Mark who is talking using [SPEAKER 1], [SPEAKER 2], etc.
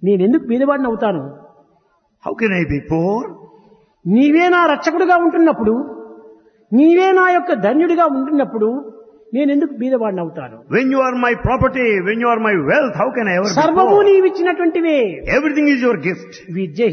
[SPEAKER 1] నేనెందుకు బీదవాడిని అవుతాను?
[SPEAKER 2] How can I be poor?
[SPEAKER 1] నీవే నా రక్షకుడిగా ఉంటున్నప్పుడు, నీవే నా యొక్క ధన్యుడిగా ఉంటున్నప్పుడు నేనెందుకు బీదవాడిని అవుతాను?
[SPEAKER 2] When you are my property, when you are my wealth, how can I ever be
[SPEAKER 1] సర్వము
[SPEAKER 2] poor?
[SPEAKER 1] నీవిచ్చినటువంటివే.
[SPEAKER 2] Everything is your gift.
[SPEAKER 1] Vidya